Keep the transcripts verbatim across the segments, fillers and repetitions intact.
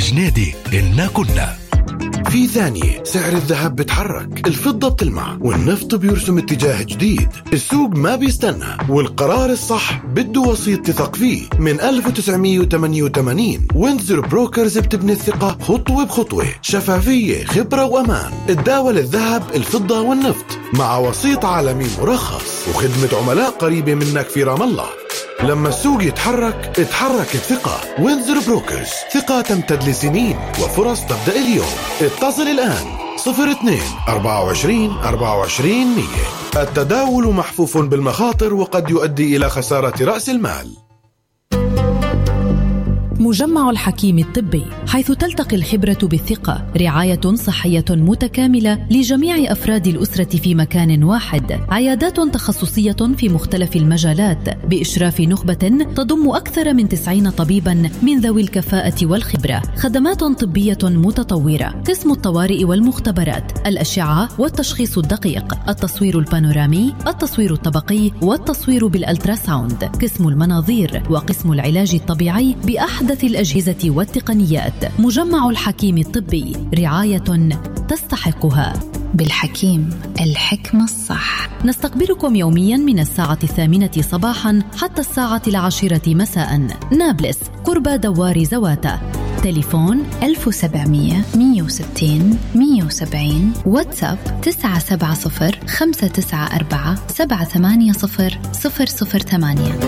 جنيدي إنا كنا. في ثانية سعر الذهب بتحرك، الفضة بتلمع، والنفط بيرسم اتجاه جديد. السوق ما بيستنى، والقرار الصح بده وسيط تثق فيه. من ألف وتسعمية وثمانية وثمانين وينزر بروكرز بتبني الثقة خطوة بخطوة، شفافية، خبرة وأمان. تداول الذهب، الفضة والنفط مع وسيط عالمي مرخص، وخدمة عملاء قريبة منك في رام الله. لما السوق يتحرك اتحرك الثقة. وينزر بروكرز، ثقة تمتد لسنين وفرص تبدأ اليوم. اتصل الآن صفر اثنين أربعة وعشرين أربعة وعشرين مية. التداول محفوف بالمخاطر وقد يؤدي إلى خسارة رأس المال. مجمع الحكيم الطبي، حيث تلتقي الخبرة بالثقة، رعاية صحية متكاملة لجميع أفراد الأسرة في مكان واحد، عيادات تخصصية في مختلف المجالات بإشراف نخبة تضم أكثر من تسعين طبيبا من ذوي الكفاءة والخبرة، خدمات طبية متطورة، قسم الطوارئ والمختبرات، الأشعة والتشخيص الدقيق، التصوير البانورامي، التصوير الطبقي والتصوير بالألتراساوند، قسم المناظير، وقسم العلاج الطبيعي بأحد الأجهزة والتقنيات. مجمع الحكيم الطبي، رعاية تستحقها. بالحكيم، الحكمة الصح. نستقبلكم يوميا من الساعة الثامنة صباحا حتى الساعة العاشرة مساء. نابلس، قرب دوار زواتا. تليفون ألف وسبعمية مية وستين مية وسبعين. واتساب تسعة سبعة صفر خمسة تسعة أربعة سبعة ثمانية صفر صفر صفر ثمانية.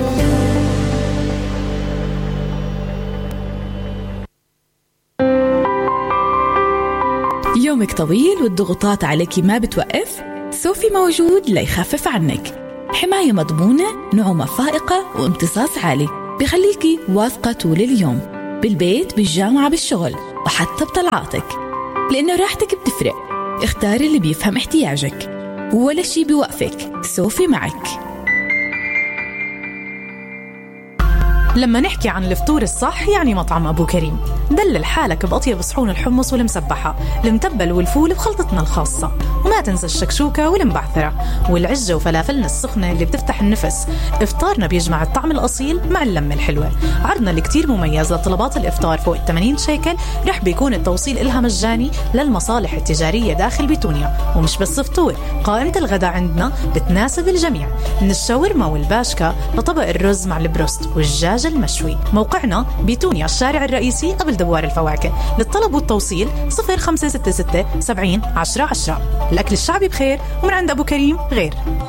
يومك طويل والضغوطات عليك ما بتوقف؟ سوفي موجود ليخفف عنك. حماية مضمونة، نعومة فائقة، وامتصاص عالي بخليكي واثقة طول اليوم، بالبيت، بالجامعة، بالشغل، وحتى بطلعاتك، لأنه راحتك بتفرق. اختاري اللي بيفهم احتياجك، ولا شي بيوقفك. سوفي معك. لما نحكي عن الفطور الصح يعني مطعم أبو كريم. دلل حالك بأطيب صحون الحمص والمسبحة، المتبل والفول بخلطتنا الخاصة، وما تنسى الشكشوكة والمبعثرة والعجة وفلافلنا السخنة اللي بتفتح النفس. إفطارنا بيجمع الطعم الأصيل مع اللمة الحلوة. عرضنا اللي كتير مميز لطلبات الإفطار فوق ثمانين شيكل، رح بيكون التوصيل إلها مجاني للمصالح التجارية داخل بيتونيا. ومش بس فطور، قائمة الغداء عندنا بتناسب الجميع، من الشاورما والباشكا لطبق الرز مع البروست والدجاج المشوي. موقعنا بيتونيا، الشارع الرئيسي قبل دوار الفواكه. للطلب والتوصيل صفر خمسة ستة ستة سبعين عشرة عشرة. الأكل الشعبي بخير، ومن عند أبو كريم غير.